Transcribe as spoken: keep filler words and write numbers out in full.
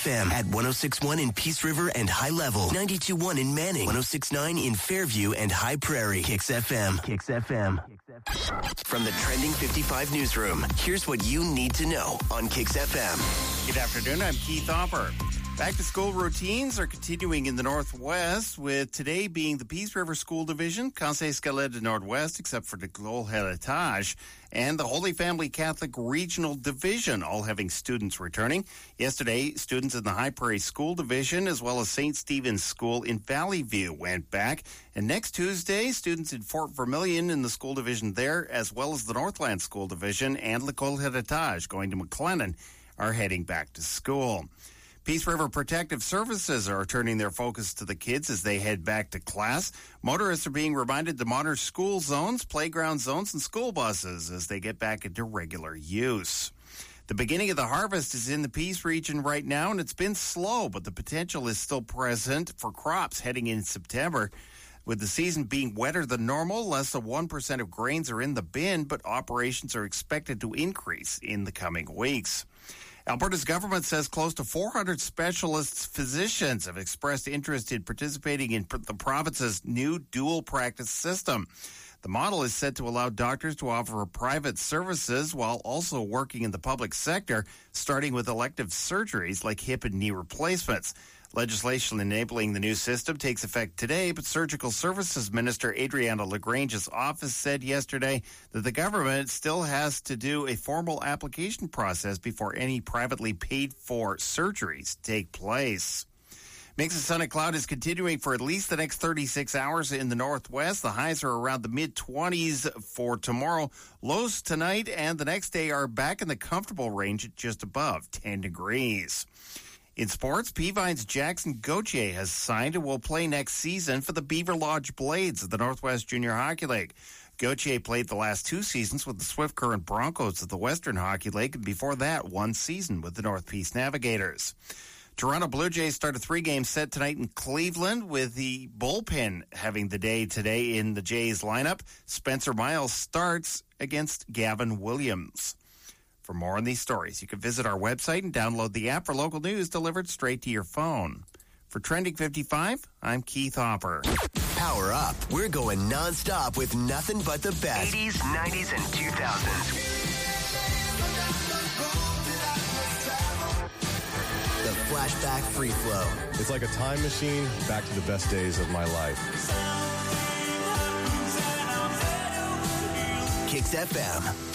F M at one oh six point one in Peace River and High Level, ninety-two point one in Manning, one oh six point nine in Fairview and High Prairie. Kicks F M. Kicks F M. From the Trending fifty-five newsroom, here's what you need to know on Kicks F M. Good afternoon, I'm Keith Hopper. Back-to-school routines are continuing in the Northwest, with today being the Peace River School Division, Conseil Scaled de Nord-Ouest, except for the Gros Héritage, and the Holy Family Catholic Regional Division, all having students returning. Yesterday, students in the High Prairie School Division, as well as Saint Stephen's School in Valley View, went back. And next Tuesday, students in Fort Vermilion in the school division there, as well as the Northland School Division and L'École Héritage, going to McLennan, are heading back to school. Peace River Protective Services are turning their focus to the kids as they head back to class. Motorists are being reminded to monitor school zones, playground zones, and school buses as they get back into regular use. The beginning of the harvest is in the Peace region right now, and it's been slow, but the potential is still present for crops heading in September. With the season being wetter than normal, less than one percent of grains are in the bin, but operations are expected to increase in the coming weeks. Alberta's government says close to four hundred specialist physicians have expressed interest in participating in the province's new dual practice system. The model is set to allow doctors to offer private services while also working in the public sector, starting with elective surgeries like hip and knee replacements. Legislation enabling the new system takes effect today, but Surgical Services Minister Adriana Lagrange's office said yesterday that the government still has to do a formal application process before any privately paid for surgeries take place. Mix of sun and cloud is continuing for at least the next thirty-six hours in the Northwest. The highs are around the mid-twenties for tomorrow. Lows tonight and the next day are back in the comfortable range at just above ten degrees. In sports, Peavine's Jackson Gauthier has signed and will play next season for the Beaver Lodge Blades of the Northwest Junior Hockey League. Gauthier played the last two seasons with the Swift Current Broncos of the Western Hockey League, and before that, one season with the North Peace Navigators. Toronto Blue Jays start a three-game set tonight in Cleveland, with the bullpen having the day today in the Jays lineup. Spencer Miles starts against Gavin Williams. For more on these stories, you can visit our website and download the app for local news delivered straight to your phone. For Trending fifty-five, I'm Keith Hopper. Power up. We're going nonstop with nothing but the best. eighties, nineties, and two thousands. The Flashback Free Flow. It's like a time machine back to the best days of my life. Kicks F M.